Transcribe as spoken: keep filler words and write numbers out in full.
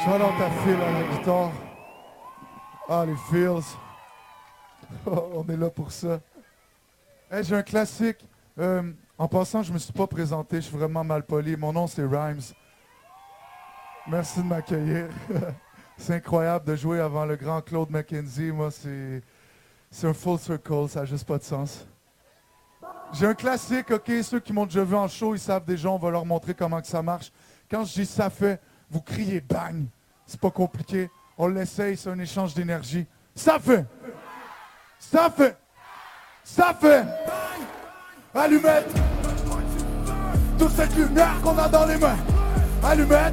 Shout-out à Phil à la guitare. Ah, les Phils. Oh, on est là pour ça. Hey, j'ai un classique. Euh, en passant, je me suis pas présenté. Je suis vraiment mal poli. Mon nom, c'est Rhymes. Merci de m'accueillir. C'est incroyable de jouer avant le grand Claude McKenzie. Moi, c'est, c'est un full circle. Ça n'a juste pas de sens. J'ai un classique, OK? Ceux qui m'ont déjà vu en show, ils savent déjà. On va leur montrer comment que ça marche. Quand je dis ça fait, vous criez bang. C'est pas compliqué. On l'essaye, c'est un échange d'énergie. Ça fait! Ça fait! Ça fait! Allumette! Toute cette lumière qu'on a dans les mains! Allumette!